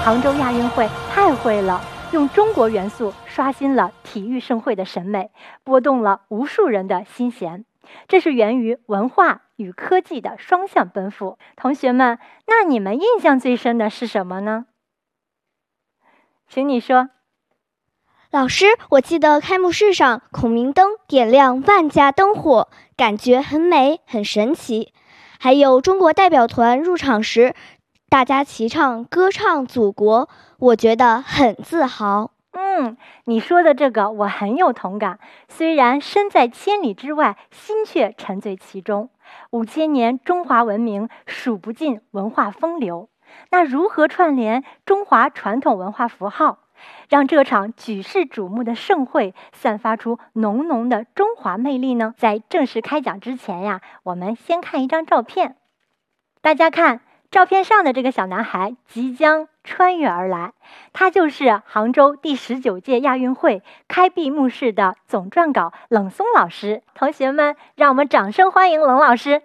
杭州亚运会太会了，用中国元素刷新了体育盛会的审美，拨动了无数人的心弦。这是源于文化与科技的双向奔赴。同学们，那你们印象最深的是什么呢？请你说。 老师，我记得开幕式上孔明灯点亮万家灯火，感觉很美很神奇。还有中国代表团入场时，大家齐唱歌唱祖国，我觉得很自豪。 你说的这个我很有同感，虽然身在千里之外，心却沉醉其中。5000年中华文明数不尽文化风流，那如何串联中华传统文化符号，让这场举世瞩目的盛会散发出浓浓的中华魅力呢？在正式开讲之前呀，我们先看一张照片。大家看，照片上的这个小男孩即将穿越而来，他就是杭州第19届亚运会开闭幕式的总撰稿冷松老师。同学们，让我们掌声欢迎冷老师。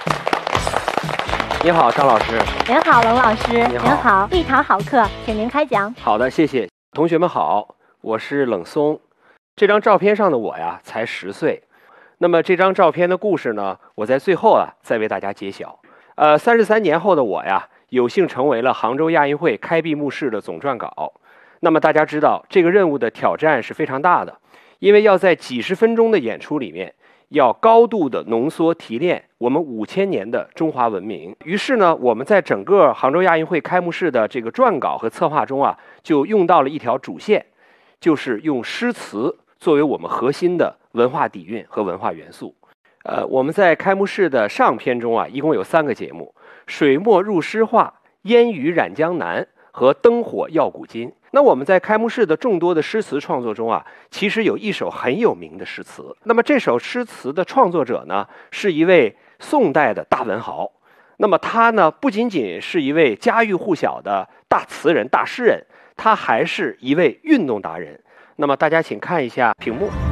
你好，张老师。 您好，冷老师。 您好，一堂好课，请您开讲。 好的，谢谢。同学们好，我是冷松。这张照片上的我呀，才10岁。那么这张照片的故事呢，我在最后再为大家揭晓。33年后的我呀，有幸成为了杭州亚运会开闭幕式的总撰稿。那么大家知道，这个任务的挑战是非常大的，因为要在几十分钟的演出里面，要高度的浓缩提炼我们5000年的中华文明。于是呢，我们在整个杭州亚运会开幕式的这个撰稿和策划中就用到了一条主线，就是用诗词作为我们核心的文化底蕴和文化元素。我们在开幕式的上篇中一共有3个节目：水墨入诗画、烟雨染江南和灯火耀古今。那我们在开幕式的众多的诗词创作中其实有一首很有名的诗词。那么这首诗词的创作者呢，是一位宋代的大文豪。那么他呢，不仅仅是一位家喻户晓的大词人、大诗人，他还是一位运动达人。那么大家请看一下屏幕。